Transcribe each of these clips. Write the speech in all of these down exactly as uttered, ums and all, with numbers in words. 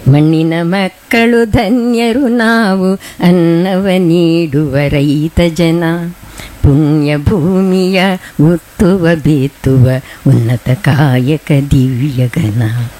ಮಣ್ಣಿನ ಮಕ್ಕಳು ಧನ್ಯರು ನಾವು, ಅನ್ನವ ನೀಡುವ ರೈತ ಜನ. ಪುಣ್ಯ ಭೂಮಿಯ ಉತ್ತುವ ಬೇತ್ತುವ ಉನ್ನತ ಕಾಯಕ ದಿವ್ಯಗನ.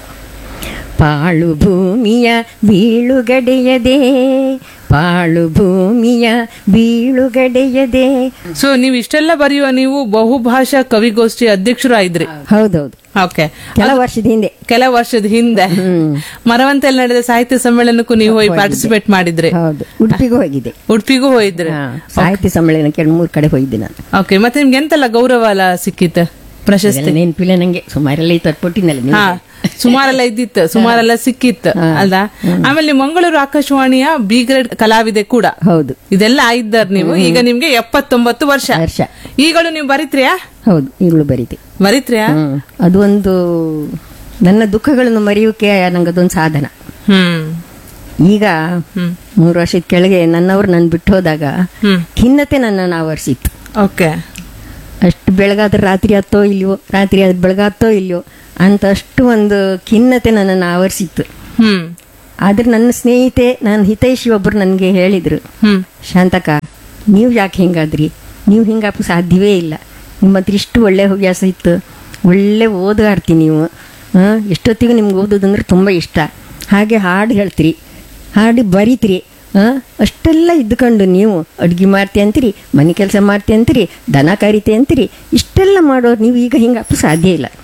ಪಾಳು ಭೂಮಿಯ ಬೀಳುಗಡೆಯದೆ, ಪಾಳು ಭೂಮಿಯ ಬೀಳುಗಡೆಯದೆ. ಸೊ ನೀವು ಇಷ್ಟೆಲ್ಲ ಬರೆಯುವ ನೀವು ಬಹುಭಾಷಾ ಕವಿಗೋಷ್ಠಿ ಅಧ್ಯಕ್ಷರು ಆಯ್ದ್ರಿ. ಹೌದೌದು, ಓಕೆ. ಕೆಲ ವರ್ಷದ ಹಿಂದೆ ಕೆಲ ವರ್ಷದ ಹಿಂದೆ ಮರವಂತೆಯಲ್ಲಿ ನಡೆದ ಸಾಹಿತ್ಯ ಸಮ್ಮೇಳನಕ್ಕೂ ನೀವು ಹೋಗಿ ಪಾರ್ಟಿಸಿಪೇಟ್ ಮಾಡಿದ್ರಿ. ಹೌದು, ಉಡುಪಿಗೂ ಹೋಗಿದ್ದೆ. ಉಡುಪಿಗೂ ಹೋಗಿದ್ರಿ. ಸಾಹಿತ್ಯ ಸಮ್ಮೇಳನಕ್ಕೆ ಎರಡು ಮೂರು ಕಡೆ ಹೋಗಿದ್ದೆ ನಾನು. ಓಕೆ. ಮತ್ತೆ ನಿಮ್ಗೆ ಎಂತೆಲ್ಲ ಗೌರವ ಎಲ್ಲ ಸಿಕ್ಕಿತ್ತು? ಪ್ರಶಸ್ತಿ ನೆನಪಿಲ್ಲ ನಂಗೆ, ಸುಮಾರೆಲ್ಲ ಇತ್ತು ಕೊಟ್ಟಿನಲ್ಲ. ಹಾ, ಸುಮಾರೆಲ್ಲ ಇದ್ದಿತ್ತು, ಸುಮಾರೆಲ್ಲ ಸಿಕ್ಕಿತ್ತು ಅಲ್ವಾ? ಆಮೇಲೆ ನೀವು ಮಂಗಳೂರು ಆಕಾಶವಾಣಿಯ ಬಿ ಗ್ರೇಡ್ ಕಲಾವಿದೆ ಕೂಡ. ಹೌದು, ಇದೆಲ್ಲ ಆಗಿದ್ದಾರ ನೀವು. ಈಗ ನಿಮ್ಗೆ ಎಪ್ಪತ್ತೊಂಬತ್ತು ವರ್ಷ. ವರ್ಷ ಈಗಳು ನೀವು ಬರಿತ್ರಿಯಾ? ಹೌದು, ಈಗಲೂ ಬರೀತಿ. ಬರಿತ್ರಿಯಾ? ಅದು ಒಂದು ನನ್ನ ದುಃಖಗಳನ್ನು ಮರೆಯೋಕೆ ನಂಗದೊಂದು ಸಾಧನ. ಹ್ಮ್. ಈಗ ಮೂರು ವರ್ಷದ ಕೆಳಗೆ ನನ್ನವ್ರು ನನ್ ಬಿಟ್ಟು ಹೋದಾಗ ಖಿನ್ನತೆ ನನ್ನನ್ನು ಆವರಿಸಿತ್ತು. ಓಕೆ. ಅಷ್ಟು ಬೆಳಗಾದ್ರೆ ರಾತ್ರಿ ಹತ್ತೋ ಇಲ್ವೋ, ರಾತ್ರಿ ಆದ್ ಬೆಳಗಾತ್ತೋ ಇಲ್ವೋ ಅಂತ ಅಷ್ಟು ಒಂದು ಖಿನ್ನತೆ ನನ್ನನ್ನು ಆವರಿಸಿತ್ತು. ಹ್ಮ್. ಆದ್ರೆ ನನ್ನ ಸ್ನೇಹಿತೆ, ನನ್ನ ಹಿತೈಷಿ ಒಬ್ರು ನನಗೆ ಹೇಳಿದ್ರು, ಶಾಂತಕ ನೀವು ಯಾಕೆ ಹಿಂಗಾದ್ರಿ, ನೀವು ಹಿಂಗಾಪ ಸಾಧ್ಯವೇ ಇಲ್ಲ, ನಿಮ್ಮ ಹತ್ರ ಇಷ್ಟು ಒಳ್ಳೆ ಹವ್ಯಾಸ ಇತ್ತು, ಒಳ್ಳೆ ಓದಾಡ್ತಿ ನೀವು, ಎಷ್ಟೊತ್ತಿಗೂ ನಿಮ್ಗೆ ಓದೋದಂದ್ರೆ ತುಂಬ ಇಷ್ಟ, ಹಾಗೆ ಹಾಡು ಹೇಳ್ತೀರಿ, ಹಾಡು ಬರೀತೀರಿ, ಅಷ್ಟೆಲ್ಲ ಇದ್ಕೊಂಡು ನೀವು ಅಡುಗೆ ಮಾಡ್ತಿ ಅಂತೀರಿ, ಮನೆ ಕೆಲಸ ಮಾಡ್ತಿ ಅಂತೀರಿ, ದನ ಕರಿತೆ ಅಂತೀರಿ, ಇಷ್ಟೆಲ್ಲ ಮಾಡೋರು ನೀವು ಈಗ ಹಿಂಗಪ್ಪ ಸಾಧ್ಯ ಇಲ್ಲ.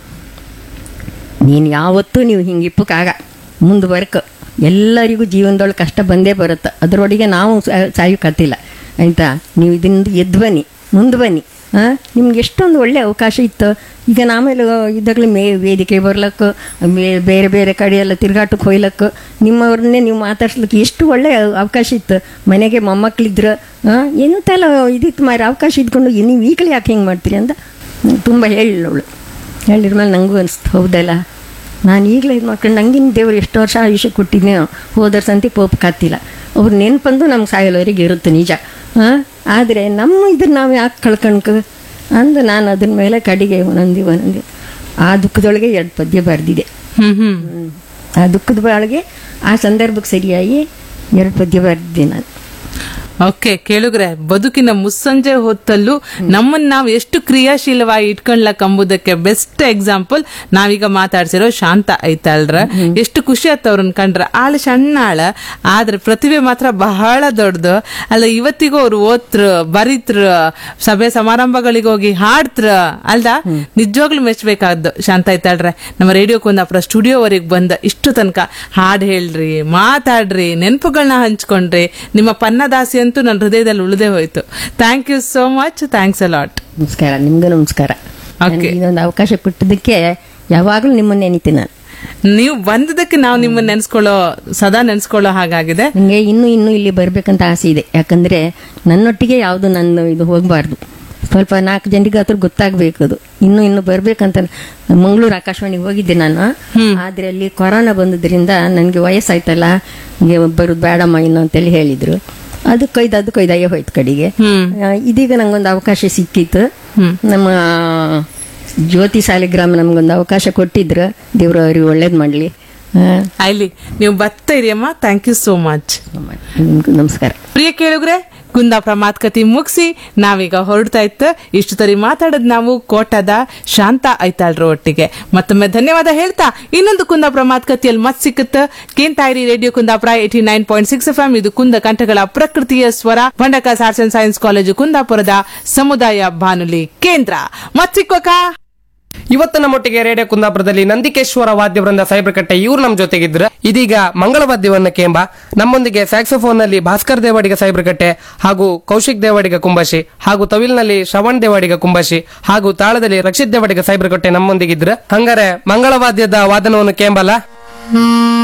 ನೀನು ಯಾವತ್ತೂ ನೀವು ಹಿಂಗಿಪ್ಪಕ್ಕಾಗ ಮುಂದುವರ್ಕ, ಎಲ್ಲರಿಗೂ ಜೀವನದೊಳಗೆ ಕಷ್ಟ ಬಂದೇ ಬರುತ್ತೆ, ಅದರೊಳಗೆ ನಾವು ಸಾಯೋಕತ್ತಿಲ್ಲ ಆಯಿತಾ. ನೀವು ಇದರಿಂದ ಎದ್ದು ಬನ್ನಿ, ಮುಂದೆ ಬನ್ನಿ. ಹಾಂ, ನಿಮ್ಗೆ ಎಷ್ಟೊಂದು ಒಳ್ಳೆ ಅವಕಾಶ ಇತ್ತು. ಈಗ ನಾಮೇಲೆ ಇದ್ದಾಗಲೇ ಮೇ ವೇದಿಕೆ ಬರ್ಲಕ್ಕೆ, ಬೇರೆ ಬೇರೆ ಕಡೆ ಎಲ್ಲ ತಿರುಗಾಟಕ್ಕೆ ಹೋಯ್ಲಕ್ಕೆ, ನಿಮ್ಮವ್ರನ್ನೇ ನೀವು ಮಾತಾಡ್ಸ್ಲಿಕ್ಕೆ ಎಷ್ಟು ಒಳ್ಳೆ ಅವಕಾಶ ಇತ್ತು. ಮನೆಗೆ ಮೊಮ್ಮಕ್ಕಳಿದ್ರು, ಹಾಂ, ಎಂತೆಲ್ಲ ಇದಿತ್ತು ಮಾರಿ ಅವಕಾಶ ಇದ್ಕೊಂಡು ನೀವು ಈಗಲೇ ಯಾಕೆ ಹಿಂಗೆ ಮಾಡ್ತೀರಿ ಅಂತ ತುಂಬ ಹೇಳಿಲ್ಲವಳು. ಹೇಳಿದ ಮೇಲೆ ನನಗೂ ಅನಿಸ್ತು, ಹೌದಲ್ಲ, ನಾನು ಈಗಲೇ ಇದು ಮಾಡ್ಕೊಂಡು ನಂಗಿನ ದೇವ್ರು ಎಷ್ಟು ವರ್ಷ ಆಯುಷ್ಯ ಕೊಟ್ಟಿದ್ನೇ, ಹೋದರ ಸಂತಿ ಪೋಪ್ ಕಾತಿಲ್ಲ, ಅವ್ರು ನೆನಪಂದು ನಮ್ಗೆ ಸಾಯಲವರೆಗೆ ಇರುತ್ತೆ ನಿಜ. ಹಾಂ, ಆದರೆ ನಮ್ಮ ಇದನ್ನು ನಾವು ಯಾಕೆ ಕಳ್ಕಣ್ಕ ಅಂದು ನಾನು ಅದ್ರ ಮೇಲೆ ಕಡೆಗೆ ಒಂದೊಂದು ಒಂದೊಂದು ಆ ದುಃಖದೊಳಗೆ ಎರಡು ಪದ್ಯ ಬರೆದಿದೆ. ಆ ದುಃಖದ ಒಳಗೆ ಆ ಸಂದರ್ಭಕ್ಕೆ ಸರಿಯಾಗಿ ಎರಡು ಪದ್ಯ ಬರೆದಿದ್ದೆ ನಾನು. ಓಕೆ. ಕೇಳುಗ್ರೆ, ಬದುಕಿನ ಮುಸ್ಸಂಜೆ ಹೊತ್ತಲ್ಲೂ ನಮ್ಮನ್ನ ನಾವು ಎಷ್ಟು ಕ್ರಿಯಾಶೀಲವಾಗಿ ಇಟ್ಕೊಂಡ್ಲಕ್ ಎಂಬುದಕ್ಕೆ ಬೆಸ್ಟ್ ಎಕ್ಸಾಂಪಲ್ ನಾವೀಗ ಮಾತಾಡ್ಸಿರೋ ಶಾಂತ ಐತಾಳ್ರ. ಎಷ್ಟು ಖುಷಿ ಆಯ್ತು ಅವ್ರನ್ನ ಕಂಡ್ರ. ಆಳ ಸಣ್ಣ ಆಳ, ಆದ್ರೆ ಪ್ರತಿಭೆ ಮಾತ್ರ ಬಹಳ ದೊಡ್ಡದು ಅಲ್ಲ. ಇವತ್ತಿಗೂ ಅವ್ರು ಓದ್ರ, ಬರೀತ್ರ, ಸಭೆ ಸಮಾರಂಭಗಳಿಗೆ ಹೋಗಿ ಹಾಡ್ತ್ರ ಅಲ್ದ. ನಿಜವಾಗ್ಲೂ ಮೆಚ್ಚಬೇಕಾದ್ದು ಶಾಂತ ಐತಾಳ್ರೆ. ನಮ್ಮ ರೇಡಿಯೋ ಕುಂದಾಪುರ ಸ್ಟುಡಿಯೋವರೆಗೆ ಬಂದ ಇಷ್ಟು ತನಕ ಹಾಡು ಹೇಳ್ರಿ, ಮಾತಾಡ್ರಿ, ನೆನಪುಗಳನ್ನ ಹಂಚ್ಕೊಂಡ್ರಿ. ನಿಮ್ಮ ಪನ್ನದಾಸಿ ಅಂತೂ ನನ್ನ ಹೃದಯದಲ್ಲಿ ಉಳಿದೇ ಹೋಯ್ತು. Thank you so much. Thanks a lot. ನಮಸ್ಕಾರ. ನಿಮ್ಗೂ ನಮಸ್ಕಾರ. ಇದೊಂದು ಅವಕಾಶ ಕೊಟ್ಟಿದ್ದಕ್ಕೆ ಯಾವಾಗಲೂ ನಿಮ್ಮನ್ನ ನೆನಿತೀನಿ ನಾನು. ನೀವು ಬಂದದಕ್ಕೆ ನಾವು ನಿಮ್ಮನ್ನ ನೆನ್ಸ್ಕೊಳ್ಳೋ, ಸದಾ ನೆನ್ಸ್ಕೊಳ್ಳೋ ಹಾಗಾಗಿದೆ. ನನಗೆ ಇನ್ನೂ ಇನ್ನೂ ಇಲ್ಲಿ ಬರ್ಬೇಕಂತ ಆಸೆ ಇದೆ. ಯಾಕಂದ್ರೆ ನನ್ನೊಟ್ಟಿಗೆ ಯಾವುದು ನನ್ನ ಇದು ಹೋಗಬಾರ್ದು, ಸ್ವಲ್ಪ ನಾಲ್ಕು ಜನರಿಗೆ ಹತ್ರ ಗೊತ್ತಾಗಬೇಕು. ಅದು ಇನ್ನೂ ಇನ್ನು ಬರ್ಬೇಕಂತ. ಮಂಗಳೂರು ಆಕಾಶವಾಣಿಗೆ ಹೋಗಿದ್ದೆ ನಾನು, ಆದ್ರೆ ಅಲ್ಲಿ ಕೊರೋನಾ ಬಂದದ್ರಿಂದ ನನಗೆ ವಯಸ್ಸಾಯ್ತಲ್ಲ, ಬರೋದು ಬೇಡಮ್ಮ ಇನ್ನು ಅಂತೇಳಿ ಹೇಳಿದ್ರು. ಅದು ಕೊಯ್ದು ಅದು ಕೊಯ್ದಾಗೆ ಹೋಯ್ತು ಕಡೆಗೆ. ಇದೀಗ ನಂಗೊಂದು ಅವಕಾಶ ಸಿಕ್ಕಿತ್ತು. ನಮ್ಮ ಜ್ಯೋತಿ ಸಾಲಿಗ್ರಾಮ ನಮ್ಗೊಂದು ಅವಕಾಶ ಕೊಟ್ಟಿದ್ರು, ದೇವ್ರು ಅವ್ರಿಗೆ ಒಳ್ಳೇದು ಮಾಡಲಿ. ಅಲ್ಲಿ ನೀವು ಬರ್ತಾ ಇರಿ ಅಮ್ಮ. Thank you so much. ನಮಸ್ಕಾರ. ಪ್ರಿಯ ಕೇಳುಗ್ರೆ, ಕುಂದಾಪುರ ಮಾತುಕತೆ ಮುಗಿಸಿ ನಾವೀಗ ಹೊರಡ್ತಾ ಇತ್ತು. ಇಷ್ಟು ತರಿ ಮಾತಾಡದ್ ನಾವು ಕೋಟದ ಶಾಂತ ಐತಾಳ್ರ ಒಟ್ಟಿಗೆ. ಮತ್ತೊಮ್ಮೆ ಧನ್ಯವಾದ ಹೇಳ್ತಾ ಇನ್ನೊಂದು ಕುಂದಾಪುರ ಮಾತುಕತೆಯಲ್ಲಿ ಮತ್ ಸಿಕ್ಕುತ್ತ. ಕೇಂತಾಯಿರಿ radio Kundapura eighty nine point six F M. ಇದು ಕುಂದ ಕಂಠಗಳ ಪ್ರಕೃತಿಯ ಸ್ವರ. Bhandarkars arts and science college ಕುಂದಾಪುರದ ಸಮುದಾಯ ಬಾನುಲಿ ಕೇಂದ್ರ. ಮತ್ ಸಿಕ್ಕೋಕ. ಇವತ್ತು ನಮ್ಮೊಟ್ಟಿಗೆ ರೇಡಿಯೋ ಕುಂದಾಪುರದಲ್ಲಿ ನಂದಿಕೇಶ್ವರ ವಾದ್ಯವೃಂದ ಸೈಬ್ರಕಟ್ಟೆ ಇವ್ರು ನಮ್ಮ ಜೊತೆಗಿದ್ರ. ಇದೀಗ ಮಂಗಳವಾದ್ಯವನ್ನ ಕೇಂಬ ನಮ್ಮೊಂದಿಗೆ ಸ್ಯಾಕ್ಸೋಫೋನ್ ನಲ್ಲಿ ಭಾಸ್ಕರ್ ದೇವಾಡಿಗ ಸೈಬ್ರಕಟ್ಟೆ ಹಾಗೂ ಕೌಶಿಕ್ ದೇವಾಡಿಗ ಕುಂಬಾಶಿ ಹಾಗೂ ತವಿಲ್ನಲ್ಲಿ ಶ್ರವಣ್ ದೇವಾಡಿಗ ಕುಂಬಾಶಿ ಹಾಗೂ ತಾಳದಲ್ಲಿ ರಕ್ಷಿತ್ ದೇವಾಡಿಗ ಸೈಬ್ರಕಟ್ಟೆ ನಮ್ಮೊಂದಿಗಿದ್ರ. ಹಂಗಾರೆ ಮಂಗಳವಾದ್ಯದ ವಾದನವನ್ನು ಕೇಂಬಲ್ಲ.